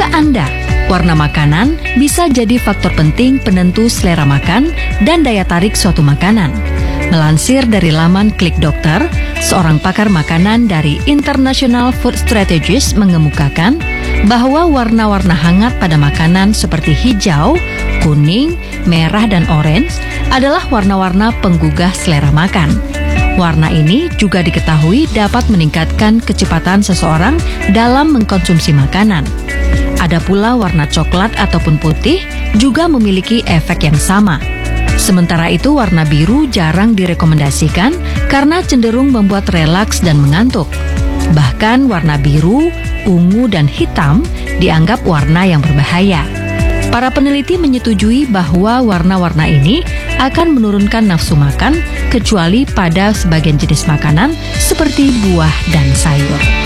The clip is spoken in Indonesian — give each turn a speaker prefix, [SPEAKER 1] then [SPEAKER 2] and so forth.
[SPEAKER 1] Tahukah Anda, warna makanan bisa jadi faktor penting penentu selera makan dan daya tarik suatu makanan. Melansir dari laman Klik Dokter, seorang pakar makanan dari International Food Strategist mengemukakan bahwa warna-warna hangat pada makanan seperti hijau, kuning, merah, dan orange adalah warna-warna penggugah selera makan. Warna ini juga diketahui dapat meningkatkan kecepatan seseorang dalam mengkonsumsi makanan. Ada pula warna coklat ataupun putih juga memiliki efek yang sama. Sementara itu warna biru jarang direkomendasikan karena cenderung membuat relaks dan mengantuk. Bahkan warna biru, ungu, dan hitam dianggap warna yang berbahaya. Para peneliti menyetujui bahwa warna-warna ini akan menurunkan nafsu makan kecuali pada sebagian jenis makanan seperti buah dan sayur.